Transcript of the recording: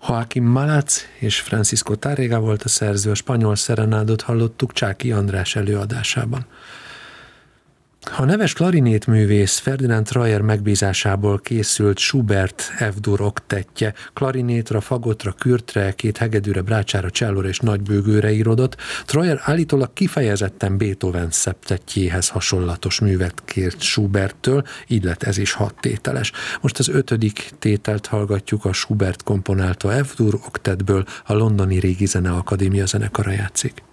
Joaquín Malaz és Francisco Tárrega volt a szerző, a spanyol szerenádot hallottuk Csáky András előadásában. A neves klarinétművész Ferdinand Troyer megbízásából készült Schubert F-dur oktettje klarinétra, fagottra, kürtre, 2 hegedűre, brácsára, csellóra és nagybőgőre írodott. Troyer állítólag kifejezetten Beethoven szeptettjéhez hasonlatos művet kért Schuberttől, így lett ez is 6 tételes. Most az 5. tételt hallgatjuk, a Schubert komponálta F-dur oktettből, a Londoni Régi Zeneakadémia zenekara játszik.